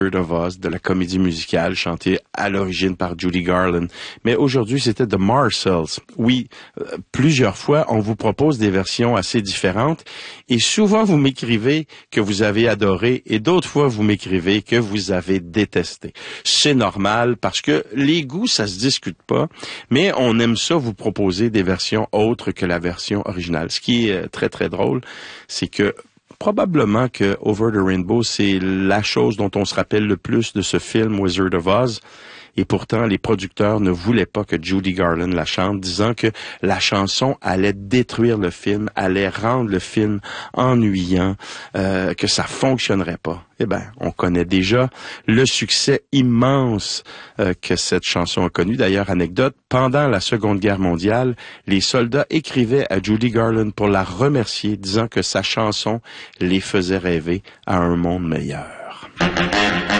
of Oz, de la comédie musicale chantée à l'origine par Judy Garland. Mais aujourd'hui, c'était The Marshalls. Oui, plusieurs fois, on vous propose des versions assez différentes et souvent vous m'écrivez que vous avez adoré et d'autres fois vous m'écrivez que vous avez détesté. C'est normal parce que les goûts, ça se discute pas, mais on aime ça vous proposer des versions autres que la version originale. Ce qui est très, très drôle, c'est que probablement que Over the Rainbow, c'est la chose dont on se rappelle le plus de ce film Wizard of Oz. Et pourtant, les producteurs ne voulaient pas que Judy Garland la chante, disant que la chanson allait détruire le film, allait rendre le film ennuyant, que ça fonctionnerait pas. Eh ben, on connaît déjà le succès immense que cette chanson a connu. D'ailleurs, anecdote, pendant la Seconde Guerre mondiale, les soldats écrivaient à Judy Garland pour la remercier, disant que sa chanson les faisait rêver à un monde meilleur.